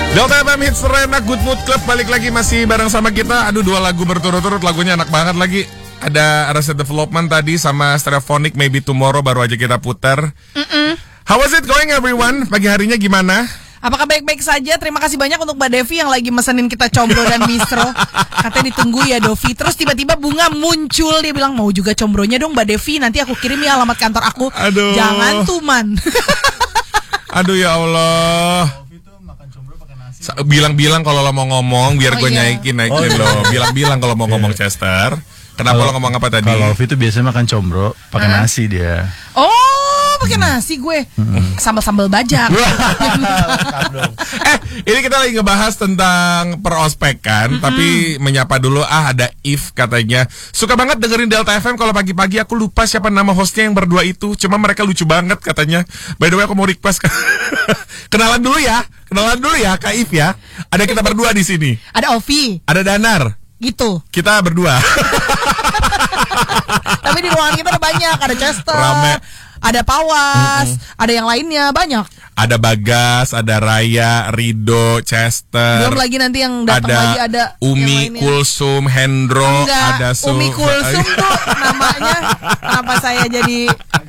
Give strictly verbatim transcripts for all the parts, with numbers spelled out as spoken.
Delta F M Hits Terenak Good Mood Club balik lagi masih bareng sama kita. Aduh, dua lagu berturut-turut, lagunya enak banget lagi. Ada Arrested Development tadi sama Stereophonic Maybe Tomorrow baru aja kita putar. Mm-mm. How was it going everyone? Pagi harinya gimana? Apakah baik-baik saja? Terima kasih banyak untuk Mbak Devi yang lagi mesenin kita combro dan bistro. Katanya ditunggu ya Dovi. Terus tiba-tiba Bunga muncul, dia bilang mau juga combronya dong Mbak Devi. Nanti aku kirim ya alamat kantor aku. Aduh. Jangan tuh man. Aduh ya Allah. Bilang-bilang kalau lo mau ngomong biar Oh, gue iya. naikin naikin lo. Bilang-bilang kalau mau ngomong Chester. Kenapa lo ngomong apa tadi? Kalau Ovi itu biasanya makan combro pakai Hah? nasi dia. Oh, pakai nasi gue. Sambal-sambal bajak. Eh, ini kita lagi ngebahas tentang perospekan, mm-hmm. tapi menyapa dulu. Ah, ada If katanya suka banget dengerin Delta F M kalau pagi-pagi. Aku lupa siapa nama hostnya yang berdua itu. Cuma mereka lucu banget katanya. By the way, aku mau request. Kenalan dulu ya, kenalan dulu ya, Kak If ya. Ada kita berdua di sini. Ada Ovi. Ada Danar. Gitu. Kita berdua. Tapi di ruangan kita ada banyak. Ada Chester. Rame. Ada Pawas, mm-mm. ada yang lainnya banyak. Ada Bagas, ada Raya, Rido, Chester. Belum lagi nanti yang datang ada lagi ada Umi, Kulsum, Hendro, Enggak, ada Su. Umi Kulsum tuh namanya. Kenapa saya jadi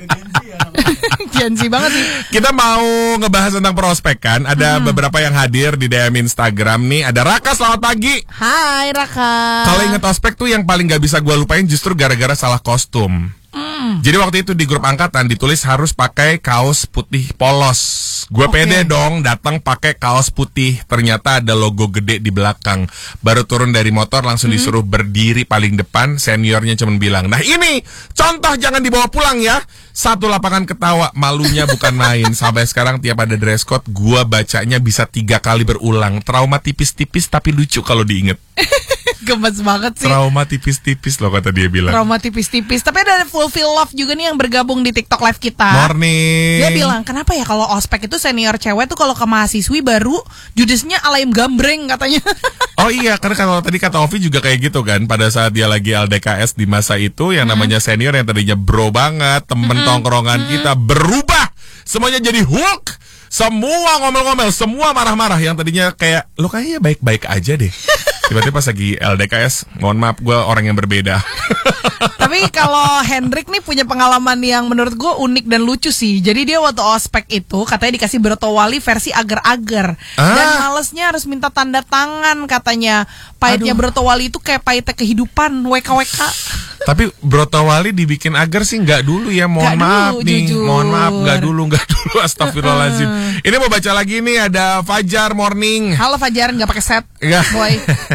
Gen Z banget sih. Kita mau ngebahas tentang prospekan. Ada hmm. beberapa yang hadir di D M Instagram nih. Ada Raka, selamat pagi. Hai Raka. Kalau inget ospek tuh yang paling gak bisa gue lupain justru gara-gara salah kostum. Mm. Jadi waktu itu di grup angkatan ditulis harus pakai kaos putih polos. Gue okay. pede dong datang pakai kaos putih. Ternyata ada logo gede di belakang. Baru turun dari motor langsung mm. disuruh berdiri paling depan. Seniornya cuma bilang, nah ini contoh jangan dibawa pulang ya. Satu lapangan ketawa, malunya bukan main. Sampai sekarang tiap ada dress code gue bacanya bisa tiga kali berulang. Trauma tipis-tipis tapi lucu kalau diinget. Gemes banget sih. Trauma tipis-tipis loh kata dia bilang. Trauma tipis-tipis. Tapi ada Fulfill Love juga nih yang bergabung di TikTok live kita. Morning. Dia bilang kenapa ya kalau ospek itu senior cewek tuh kalau ke mahasiswi baru judesnya alayem gambreng katanya. Oh iya, karena kalau tadi kata Ovi juga kayak gitu kan. Pada saat dia lagi L D K S di masa itu yang namanya hmm. senior yang tadinya bro banget, temen hmm. tongkrongan hmm. kita berubah. Semuanya jadi Hulk. Semua ngomel-ngomel, semua marah-marah. Yang tadinya kayak lo kayaknya baik-baik aja deh. Tiba-tiba pas lagi L D K S, mohon maaf gue orang yang berbeda. Tapi kalau Hendrik nih punya pengalaman yang menurut gue unik dan lucu sih. Jadi dia waktu ospek itu katanya dikasih brotowali versi agar-agar. Ah. Dan malesnya harus minta tanda tangan katanya. Pahitnya brotowali itu kayak pahitnya kehidupan, W K W K. Tapi brotowali dibikin agar sih nggak dulu ya, mohon gak maaf dulu, nih, jujur. mohon maaf nggak dulu nggak dulu, astagfirullahaladzim. Ini mau baca lagi nih ada Fajar Morning. Halo Fajar, nggak pakai set, Nggak. boy.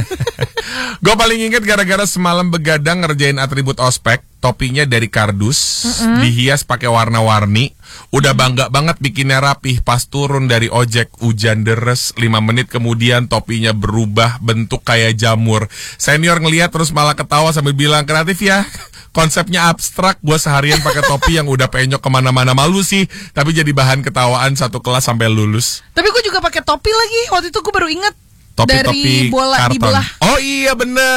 Gue paling inget gara-gara semalam begadang ngerjain atribut ospek, topinya dari kardus, mm-hmm. dihias pakai warna-warni. Udah bangga banget bikinnya rapih. Pas turun dari ojek hujan deres, lima menit kemudian topinya berubah bentuk kayak jamur. Senior ngeliat terus malah ketawa sambil bilang, kreatif ya, konsepnya abstrak. Gue seharian pakai topi yang udah penyok kemana-mana, malu sih, tapi jadi bahan ketawaan satu kelas sampai lulus. Tapi gue juga pakai topi lagi. Waktu itu gue baru inget. Topi-topi dari bola karton. dibelah. Oh iya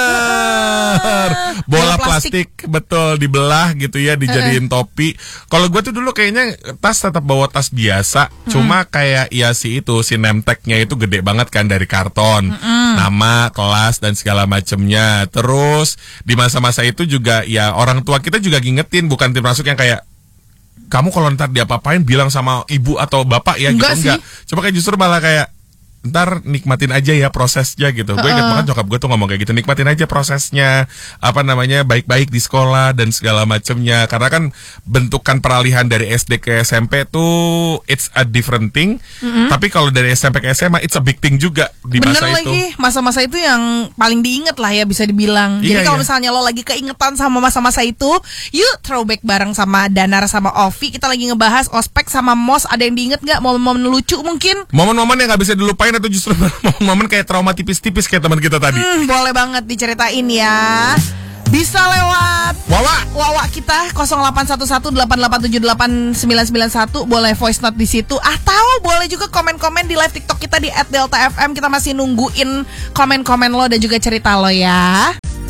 bener. Bola, bola plastik. plastik betul dibelah gitu ya, dijadiin uh-uh. topi. Kalau gue tuh dulu kayaknya tas tetap bawa tas biasa, hmm. cuma kayak ya si itu si name tag-nya itu gede banget kan dari karton. Hmm. Nama, kelas dan segala macemnya. Terus di masa-masa itu juga ya orang tua kita juga ngingetin, bukan tim masuk yang kayak kamu kalau ntar diapa-apain bilang sama ibu atau bapak ya. Enggak gitu. Enggak. Cuma kayak justru malah kayak ntar nikmatin aja ya prosesnya gitu. Gue ingat banget nyokap gue tuh ngomong kayak gitu, nikmatin aja prosesnya, apa namanya, baik-baik di sekolah dan segala macemnya. Karena kan bentukan peralihan dari S D ke S M P tuh it's a different thing. Mm-hmm. Tapi kalau dari S M P ke S M A it's a big thing juga di Bener masa lagi, itu. Masa-masa itu yang paling diinget lah ya bisa dibilang. Iya, Jadi kalau iya. misalnya lo lagi keingetan sama masa-masa itu, yuk throwback bareng sama Danar sama Ovi. Kita lagi ngebahas ospek sama mos. Ada yang diinget gak? Momen-momen lucu mungkin? Momen-momen yang gak bisa dilupain atau justru momen-momen kayak trauma tipis-tipis kayak teman kita tadi? Hmm, boleh banget diceritain ya. Bisa lewat Wawa Wawa kita nol delapan satu satu delapan delapan tujuh delapan sembilan sembilan satu. Boleh voice note di situ, atau boleh juga komen-komen di live TikTok kita di et delta f m. Kita masih nungguin komen-komen lo dan juga cerita lo ya.